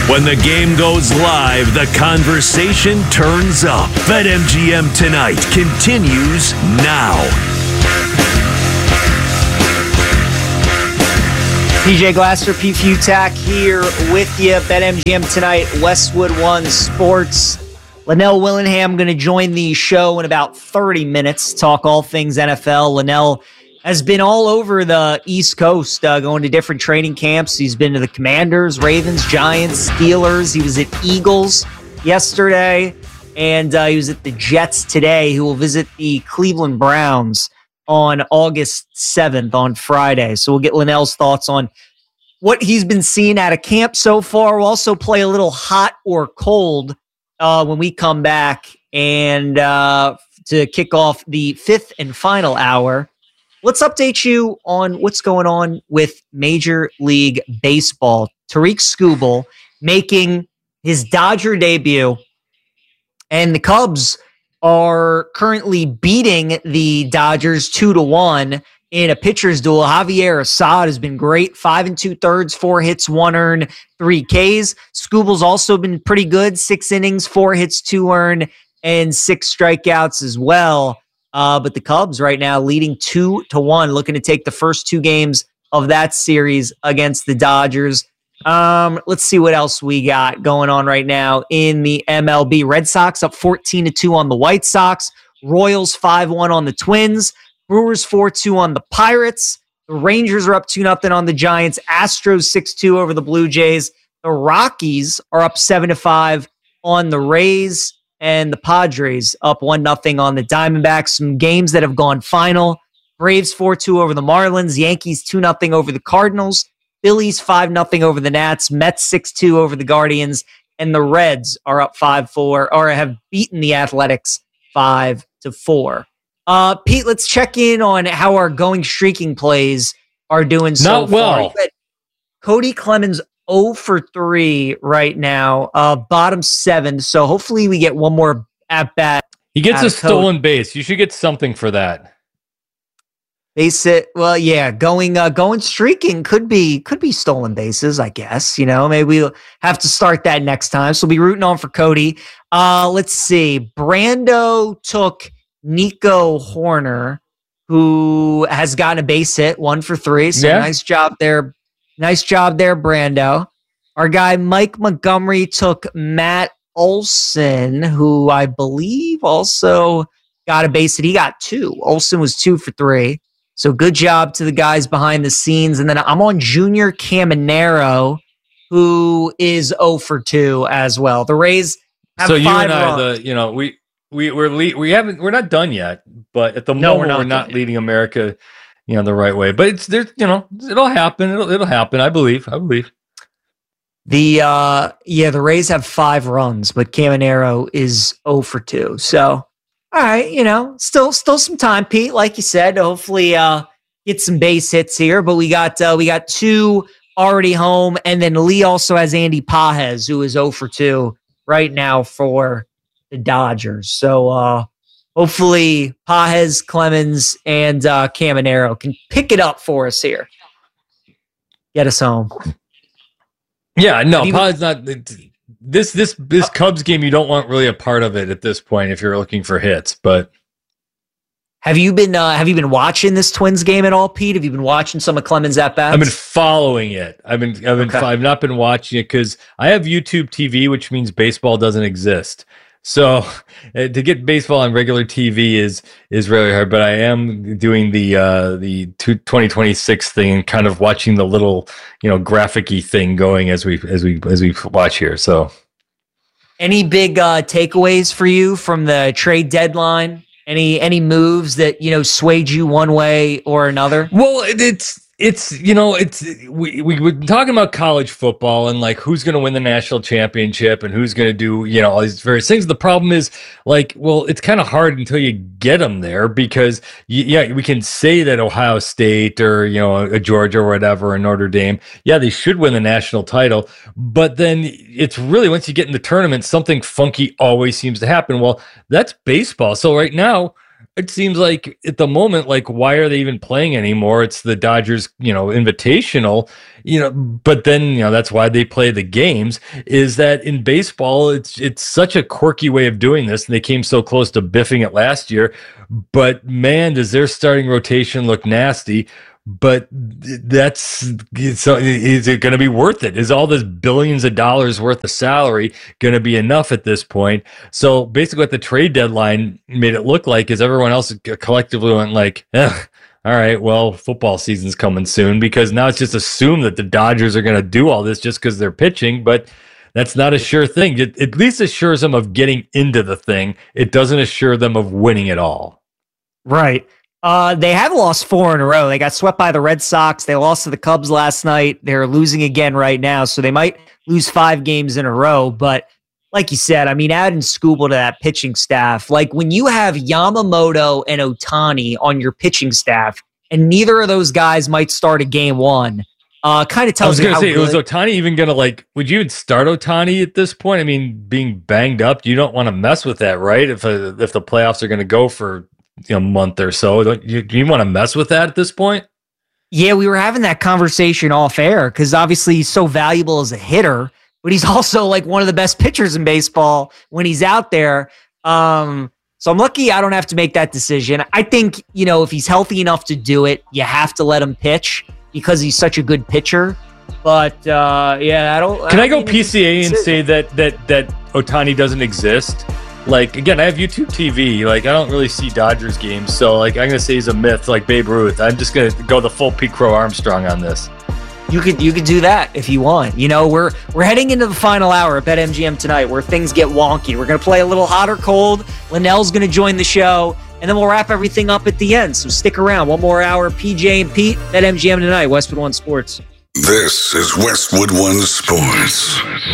When the game goes live, the conversation turns up. BetMGM Tonight continues now. PJ Glasser, Pete Futak here with you. BetMGM Tonight, Westwood One Sports. Linnell Willingham going to join the show in about 30 minutes, talk all things NFL. Linnell has been all over the East Coast, going to different training camps. He's been to the Commanders, Ravens, Giants, Steelers. He was at Eagles yesterday, and he was at the Jets today, who will visit the Cleveland Browns on August 7th on Friday. So we'll get Linnell's thoughts on what he's been seeing out of camp so far. We'll also play a little hot or cold when we come back, and to kick off the fifth and final hour. Let's update you on what's going on with Major League Baseball. Tariq Skubal making his Dodger debut, and the Cubs are currently beating the Dodgers 2-1 in a pitcher's duel. Javier Assad has been great. 5 2/3, 4 hits, 1 earned, 3 Ks. Skubal's also been pretty good. 6 innings, 4 hits, 2 earned, and 6 strikeouts as well. But the Cubs right now leading 2-1, looking to take the first 2 games of that series against the Dodgers. Let's see what else we got going on right now in the MLB. Red Sox up 14-2 on the White Sox. Royals 5-1 on the Twins. Brewers 4-2 on the Pirates. The Rangers are up 2-0 on the Giants. Astros 6-2 over the Blue Jays. The Rockies are up 7-5 on the Rays. And the Padres up 1-0 on the Diamondbacks. Some games that have gone final. Braves 4-2 over the Marlins. Yankees 2-0 over the Cardinals. Phillies 5-0 over the Nats. Mets 6-2 over the Guardians. And the Reds are up 5-4, or have beaten the Athletics 5-4. Pete, let's check in on how our going streaking plays are doing so far. Cody Clemens 0 for 3 right now, bottom 7. So hopefully we get one more at bat. He gets a stolen base. You should get something for that. Base it. Well, yeah, going streaking could be stolen bases, I guess. You know, maybe we'll have to start that next time. So we'll be rooting on for Cody. Let's see. Brando took Nico Horner, who has gotten a base hit, 1 for 3. So Nice job there. Nice job there, Brando. Our guy Mike Montgomery took Matt Olson, who I believe also got a base hit. He got 2. Olson was 2 for 3. So good job to the guys behind the scenes. And then I'm on Junior Caminero, who is 0 for 2 as well. The Rays have 5 you and runs. we're not done yet, but at the moment we're not leading America, the right way. But it'll happen. It'll happen. I believe. The Rays have 5 runs, but Caminero is 0 for 2. So, all right, still some time, Pete. Like you said, hopefully get some base hits here. But we got 2 already home, and then Lee also has Andy Pages, who is 0 for 2 right now for the Dodgers. So hopefully Pages, Clemens, and Caminero can pick it up for us here. Get us home. Yeah, no, Pages not this Cubs game. You don't want really a part of it at this point if you're looking for hits. But have you been watching this Twins game at all, Pete? Have you been watching some of Clemens at bats? I've been following it. I've not been watching it because I have YouTube TV, which means baseball doesn't exist. So to get baseball on regular TV is really hard, but I am doing the 2026 thing and kind of watching the little graphic-y thing going as we watch here. So, any big takeaways for you from the trade deadline? Any moves that swayed you one way or another? Well, we were talking about college football and like who's going to win the national championship and who's going to do all these various things. The problem is it's kind of hard until you get them there because we can say that Ohio State or a Georgia or whatever or Notre Dame, they should win the national title, but then it's really once you get in the tournament, something funky always seems to happen. Well, that's baseball. So right now, it seems like at the moment, like, why are they even playing anymore? It's the Dodgers, invitational, but then, that's why they play the games, is that in baseball, it's such a quirky way of doing this. And they came so close to biffing it last year, but man, does their starting rotation look nasty. But is it going to be worth it? Is all this billions of dollars worth of salary going to be enough at this point? So basically what the trade deadline made it look like is everyone else collectively went like, all right, well, football season's coming soon, because now it's just assumed that the Dodgers are going to do all this just because they're pitching, but that's not a sure thing. It at least assures them of getting into the thing. It doesn't assure them of winning it all. Right. They have lost 4 in a row. They got swept by the Red Sox. They lost to the Cubs last night. They're losing again right now, so they might lose 5 games in a row. But like you said, I mean, adding Skubal to that pitching staff, like when you have Yamamoto and Ohtani on your pitching staff, and neither of those guys might start a game 1, kind of tells you how good. Was Ohtani even going to, would you even start Ohtani at this point? I mean, being banged up, you don't want to mess with that, right? If the playoffs are going to go for a month or so, do you want to mess with that at this point? Yeah, we were having that conversation off air because obviously he's so valuable as a hitter, but he's also like one of the best pitchers in baseball when he's out there. So I'm lucky I don't have to make that decision. I think, if he's healthy enough to do it, you have to let him pitch because he's such a good pitcher. But yeah, I don't. Can I go PCA and say that Ohtani doesn't exist? Like, again, I have YouTube TV. Like, I don't really see Dodgers games, so I'm gonna say he's a myth, like Babe Ruth. I'm just gonna go the full Pete Crow Armstrong on this. You could do that if you want. We're heading into the final hour at BetMGM tonight, where things get wonky. We're gonna play a little hot or cold. Linnell's gonna join the show, and then we'll wrap everything up at the end. So stick around. One more hour. PJ and Pete, BetMGM tonight, Westwood One Sports. This is Westwood One Sports.